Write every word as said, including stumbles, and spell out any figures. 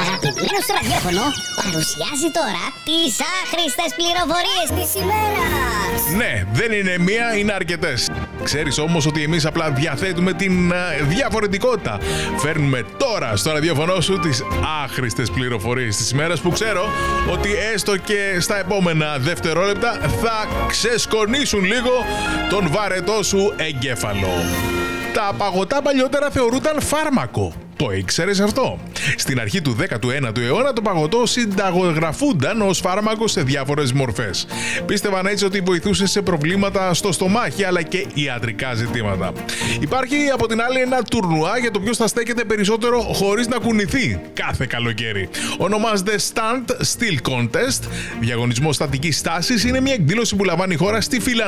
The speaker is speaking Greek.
αγαπημένο στο ραδιόφωνο παρουσιάζει τώρα τις άχρηστες πληροφορίες της ημέρας. Ναι, δεν είναι μία, είναι αρκετές. Ξέρεις όμως ότι εμείς απλά διαθέτουμε την α, διαφορετικότητα. Φέρνουμε τώρα στο ραδιόφωνο σου τις άχρηστες πληροφορίες της ημέρας που ξέρω ότι έστω και στα επόμενα δευτερόλεπτα θα ξεσκονίσουν λίγο τον βαρετό σου εγκέφαλο. Τα παγωτά παλιότερα θεωρούνταν φάρμακο. Το ήξερες αυτό? Στην αρχή του δέκατου ένατου αιώνα το παγωτό συνταγογραφούνταν ως φάρμακο σε διάφορες μορφές. Πίστευαν έτσι ότι βοηθούσε σε προβλήματα στο στομάχι αλλά και ιατρικά ζητήματα. Υπάρχει από την άλλη ένα τουρνουά για το ποιος θα στέκεται περισσότερο χωρίς να κουνηθεί κάθε καλοκαίρι. Ονομάζεται Stand Still Contest. Διαγωνισμός στατικής στάσης. Είναι μια εκδήλωση που λαμβάνει η χώρα στη Φιλανδία.